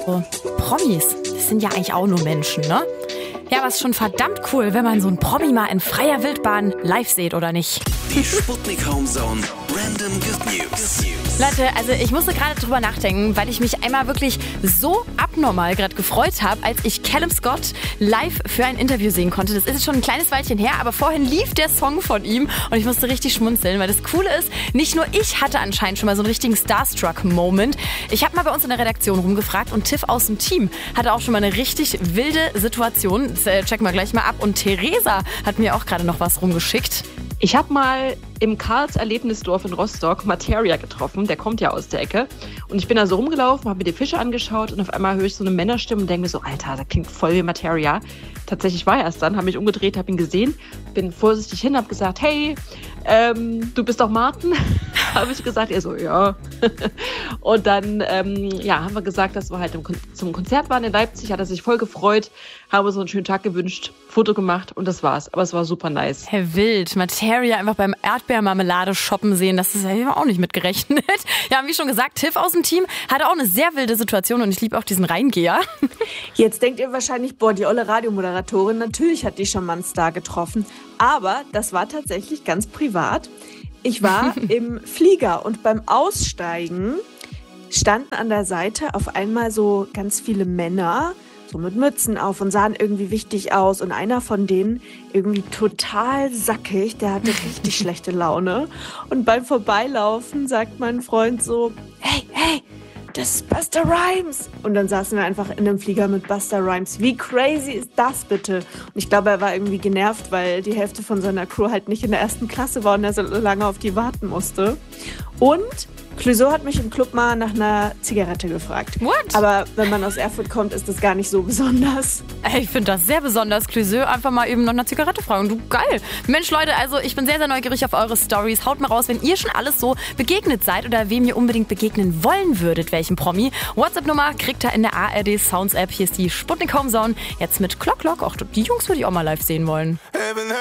Promis, das sind ja eigentlich auch nur Menschen, ne? Ja, aber es ist schon verdammt cool, wenn man so einen Promi mal in freier Wildbahn live sieht, oder nicht? Die Sputnik Homezone Random Good News. Leute, also ich musste gerade drüber nachdenken, weil ich mich einmal wirklich so abnormal gerade gefreut habe, als ich Callum Scott live für ein Interview sehen konnte. Das ist jetzt schon ein kleines Weilchen her, aber vorhin lief der Song von ihm und ich musste richtig schmunzeln, weil das Coole ist, nicht nur ich hatte anscheinend schon mal so einen richtigen Starstruck-Moment. Ich habe mal bei uns in der Redaktion rumgefragt und Tiff aus dem Team hatte auch schon mal eine richtig wilde Situation. Das checken wir gleich mal ab. Und Theresa hat mir auch gerade noch was rumgeschickt. Ich habe mal im Karls Erlebnisdorf in Rostock Materia getroffen, der kommt ja aus der Ecke. Und ich bin da so rumgelaufen, habe mir die Fische angeschaut und auf einmal höre ich so eine Männerstimme und denke mir so, Alter, das klingt voll wie Materia. Tatsächlich war er es dann, habe mich umgedreht, habe ihn gesehen, bin vorsichtig hin, habe gesagt, hey, du bist doch Martin? Habe ich gesagt, er so, ja. Und dann haben wir gesagt, dass wir halt zum Konzert waren in Leipzig, hat er sich voll gefreut, haben uns so einen schönen Tag gewünscht, Foto gemacht und das war's. Aber es war super nice. Herr Wild, Materia einfach beim Erdbeermarmelade shoppen sehen, das ist ja auch nicht mitgerechnet. Ja, wie schon gesagt, Tiff aus dem Team hatte auch eine sehr wilde Situation und ich liebe auch diesen Reingeher. Jetzt denkt ihr wahrscheinlich, boah, die olle Radiomoderatorin, natürlich hat die schon mal einen Star getroffen. Aber das war tatsächlich ganz privat. Ich war im Flieger und beim Aussteigen standen an der Seite auf einmal so ganz viele Männer, so mit Mützen auf und sahen irgendwie wichtig aus. Und einer von denen irgendwie total sackig, der hatte richtig schlechte Laune. Und beim Vorbeilaufen sagt mein Freund so, hey, das ist Busta Rhymes. Und dann saßen wir einfach in einem Flieger mit Busta Rhymes. Wie crazy ist das bitte? Und ich glaube, er war irgendwie genervt, weil die Hälfte von seiner Crew halt nicht in der ersten Klasse war und er so lange auf die warten musste. Und Clouseau hat mich im Club mal nach einer Zigarette gefragt. What? Aber wenn man aus Erfurt kommt, ist das gar nicht so besonders. Ich finde das sehr besonders, Clouseau, einfach mal eben nach einer Zigarette fragen. Du, geil. Mensch, Leute, also ich bin sehr, sehr neugierig auf eure Stories. Haut mal raus, wenn ihr schon alles so begegnet seid oder wem ihr unbedingt begegnen wollen würdet, welchem Promi. WhatsApp-Nummer kriegt ihr in der ARD Sounds App. Hier ist die Sputnik Homezone. Jetzt mit Clock. Auch die Jungs würde ich auch mal live sehen wollen.